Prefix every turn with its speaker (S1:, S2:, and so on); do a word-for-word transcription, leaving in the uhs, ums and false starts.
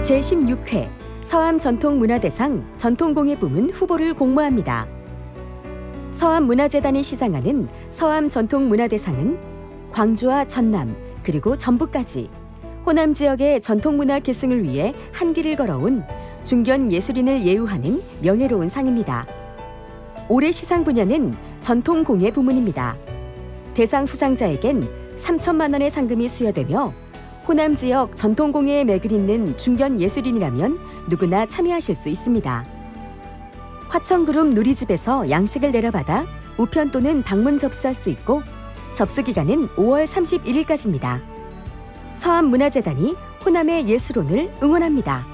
S1: 제십육 회 서암 전통문화대상 전통공예 부문 후보를 공모합니다. 서암문화재단이 시상하는 서암 전통문화대상은 광주와 전남 그리고 전북까지 호남 지역의 전통문화 계승을 위해 한 길을 걸어온 중견 예술인을 예우하는 명예로운 상입니다. 올해 시상 분야는 전통공예 부문입니다. 대상 수상자에겐 삼천만 원의 상금이 수여되며 호남 지역 전통공예에 맥을 잇는 중견 예술인이라면 누구나 참여하실 수 있습니다. 화천그룹 누리집에서 양식을 내려받아 우편 또는 방문 접수할 수 있고 접수 기간은 오월 삼십일일까지입니다. 서암문화재단이 호남의 예술혼을 응원합니다.